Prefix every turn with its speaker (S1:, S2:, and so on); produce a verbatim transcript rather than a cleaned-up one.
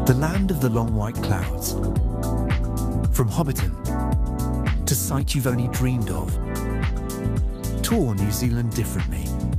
S1: The land of the long white clouds. From Hobbiton to sight you've only dreamed of. Tour New Zealand differently.